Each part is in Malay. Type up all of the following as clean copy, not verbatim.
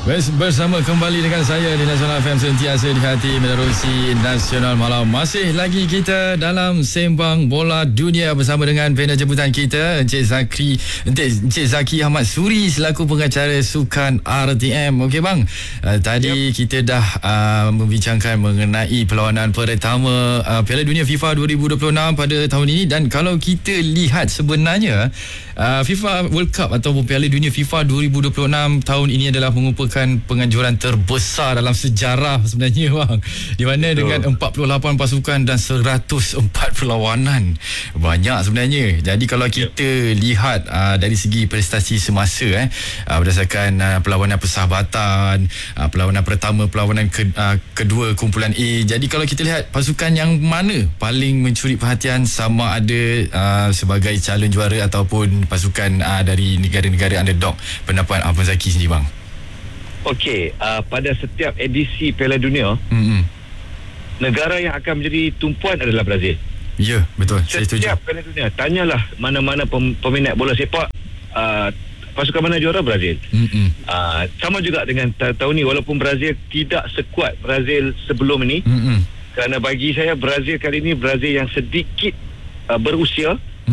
Bersama kembali dengan saya di Nasional FM, sentiasa di hati menerusi Nasional Malam. Masih lagi kita dalam Sembang Bola Dunia bersama dengan panel jemputan kita Encik Zaki Ahmad Suri selaku pengacara sukan RTM. Okey bang, tadi kita dah membincangkan mengenai perlawanan pertama Piala Dunia FIFA 2026 pada tahun ini. Dan kalau kita lihat sebenarnya FIFA World Cup ataupun Piala Dunia FIFA 2026 tahun ini adalah mengumpulkan penganjuran terbesar dalam sejarah sebenarnya bang, di mana dengan 48 pasukan dan 104 perlawanan. Banyak sebenarnya. Jadi kalau kita lihat dari segi prestasi semasa berdasarkan perlawanan persahabatan, perlawanan pertama, perlawanan kedua kumpulan A. Jadi kalau kita lihat pasukan yang mana paling mencuri perhatian, sama ada sebagai calon juara ataupun pasukan dari negara-negara underdog, pendapat Abang Zaki sendiri bang? Okey, pada setiap edisi Piala Dunia, negara yang akan menjadi tumpuan adalah Brazil. Ya, betul. Saya setuju. Setiap Piala Dunia, tanyalah mana-mana peminat bola sepak, pasukan mana juara? Brazil. Sama juga dengan tahun ni, walaupun Brazil tidak sekuat Brazil sebelum ini, kerana bagi saya Brazil kali ini Brazil yang sedikit berusia.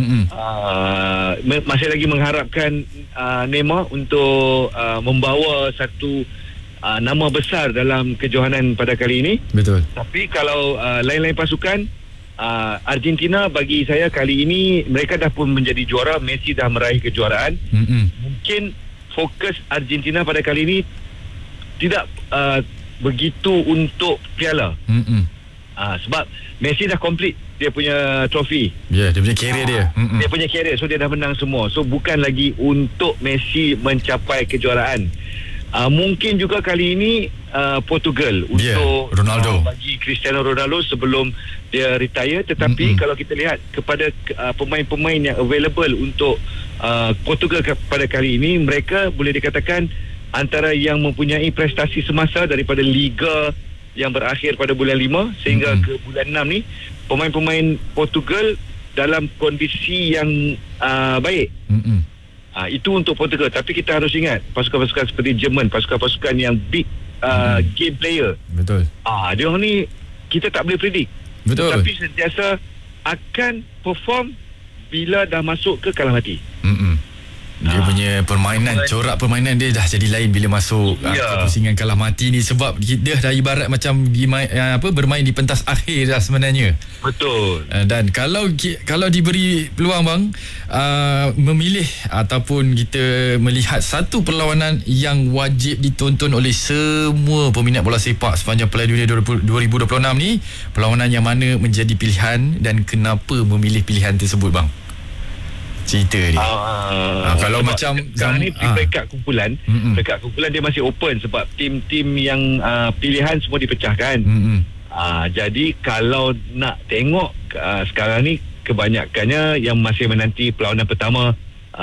Masih lagi mengharapkan Neymar untuk membawa satu nama besar dalam kejohanan pada kali ini. Betul. Tapi kalau lain-lain pasukan, Argentina bagi saya kali ini mereka dah pun menjadi juara. Messi dah meraih kejuaraan. Mungkin fokus Argentina pada kali ini tidak begitu untuk piala. Sebab Messi dah complete dia punya trofi. Dia punya career dia. Dia punya career, so dia dah menang semua. So bukan lagi untuk Messi mencapai kejuaraan. Mungkin juga kali ini Portugal untuk Ronaldo, bagi Cristiano Ronaldo sebelum dia retire. Tetapi kalau kita lihat kepada pemain-pemain yang available untuk Portugal pada kali ini, mereka boleh dikatakan antara yang mempunyai prestasi semasa daripada Liga yang berakhir pada bulan 5 sehingga ke bulan 6 ni. Pemain-pemain Portugal dalam kondisi yang baik. Itu untuk Portugal. Tapi kita harus ingat pasukan-pasukan seperti Jerman, pasukan-pasukan yang big game player. Betul. Dia orang ni kita tak boleh predict. Betul. Tapi sentiasa akan perform bila dah masuk ke kalah mati. Dia punya permainan, corak permainan dia dah jadi lain bila masuk kepusingan kalah mati ni. Sebab dia dah ibarat macam bermain di pentas akhir dah sebenarnya. Betul. Dan kalau diberi peluang bang, memilih ataupun kita melihat satu perlawanan yang wajib ditonton oleh semua peminat bola sepak sepanjang Piala Dunia 2026 ni, perlawanan yang mana menjadi pilihan dan kenapa memilih pilihan tersebut bang? Cerita dia. Kalau macam sekarang ni peringkat kumpulan, peringkat kumpulan dia masih open sebab tim-tim yang pilihan semua dipecahkan. Jadi kalau nak tengok sekarang ni kebanyakannya yang masih menanti perlawanan pertama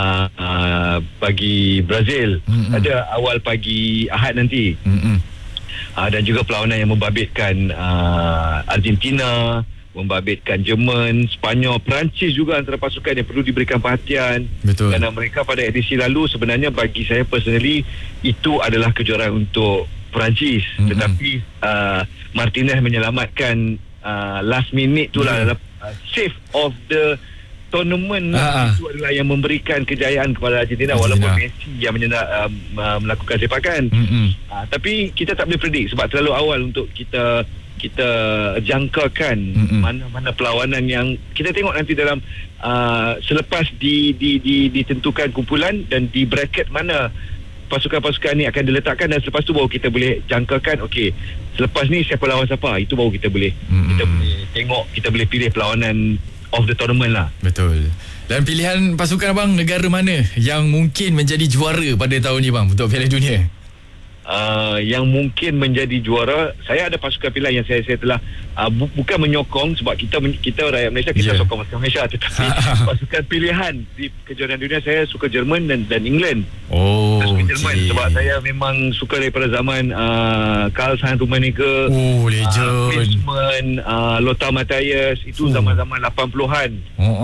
bagi Brazil. Ada awal pagi Ahad nanti. Dan juga perlawanan yang membabitkan Argentina, membabitkan Jerman, Sepanyol, Perancis juga antara pasukan yang perlu diberikan perhatian. Betul. Kerana mereka pada edisi lalu sebenarnya bagi saya personally itu adalah kejuaraan untuk Perancis. Tetapi Martinez menyelamatkan last minute tu lah, save of the tournament. Itu adalah yang memberikan kejayaan kepada Argentina, walaupun Messi yang melakukan sepakan. Tapi kita tak boleh predict sebab terlalu awal untuk kita jangkakan mana-mana perlawanan yang kita tengok nanti dalam selepas ditentukan kumpulan dan di bracket mana pasukan-pasukan ni akan diletakkan, dan selepas tu baru kita boleh jangkakan okey, selepas ni siapa lawan siapa. Itu baru kita boleh tengok, kita boleh pilih perlawanan of the tournament lah. Betul. Dan pilihan pasukan abang, negara mana yang mungkin menjadi juara pada tahun ni bang untuk Piala Dunia? Yang mungkin menjadi juara, saya ada pasukan pilihan yang saya telah bukan menyokong sebab kita rakyat Malaysia, kita sokong pasukan Malaysia, tetapi pasukan pilihan di kejuaraan dunia saya suka Jerman dan England. Suka Jerman sebab saya memang suka daripada zaman Karl-Heinz Rummenigge, legend, Klinsmann, Lothar Matthäus, itu zaman-zaman 80-an.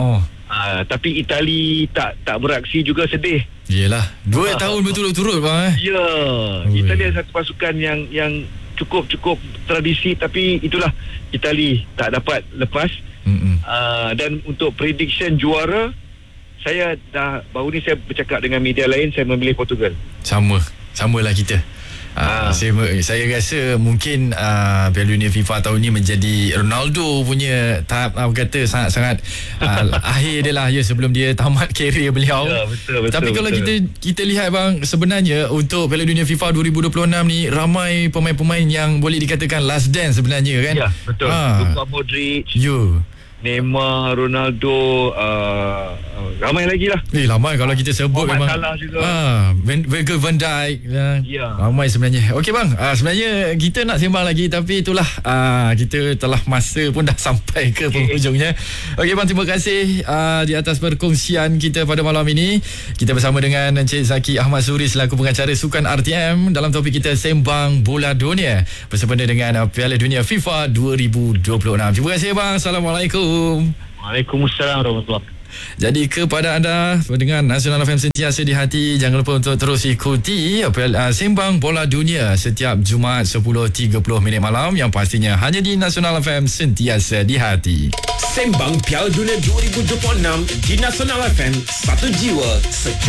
Tapi Itali tak beraksi juga, sedih. Yelah, 2 tahun berturut-turut bang. Ya, Itali adalah satu pasukan yang cukup tradisi, tapi itulah Itali tak dapat lepas. Dan untuk prediction juara, saya baru ni saya bercakap dengan media lain, saya memilih Portugal. Samalah kita. Saya rasa mungkin Piala Dunia FIFA tahun ni menjadi Ronaldo punya tahap kata sangat-sangat akhir dia lah sebelum dia tamat kerjaya beliau. Ya, betul. Tapi kalau kita lihat bang, sebenarnya untuk Piala Dunia FIFA 2026 ni ramai pemain-pemain yang boleh dikatakan last dance sebenarnya kan. Ya, betul. Luka Modric, Neymar, Ronaldo, ramai lagi lah. Ramai kalau kita sebut memang. Salah juga. Virgil van Dijk. Ramai sebenarnya. Okey bang, sebenarnya kita nak sembang lagi, tapi itulah kita telah masa pun dah sampai ke penghujungnya. Okey bang, terima kasih di atas perkongsian kita pada malam ini. Kita bersama dengan Encik Zaki Ahmad Suri selaku pengacara sukan RTM dalam topik kita Sembang Bola Dunia bersempena dengan Piala Dunia FIFA 2026. Terima kasih bang. Assalamualaikum. Waalaikumsalam warahmatullahi. Jadi kepada anda pendengar Nasional FM sentiasa di hati, jangan lupa untuk terus ikuti Sembang Bola Dunia setiap Jumaat 10.30 malam, yang pastinya hanya di Nasional FM sentiasa di hati. Sembang Piala Dunia 2026 di Nasional FM, satu jiwa